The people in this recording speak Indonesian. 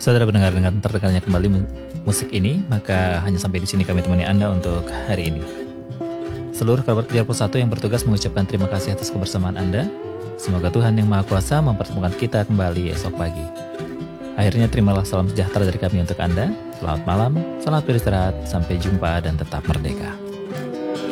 Saudara pendengar, dengan terdengarnya kembali musik ini, maka hanya sampai di sini kami temani Anda untuk hari ini. Seluruh kerabat Kejar Pos 1 yang bertugas mengucapkan terima kasih atas kebersamaan Anda. Semoga Tuhan Yang Maha Kuasa mempertemukan kita kembali esok pagi. Akhirnya terimalah salam sejahtera dari kami untuk Anda. Selamat malam, selamat beristirahat, sampai jumpa dan tetap merdeka.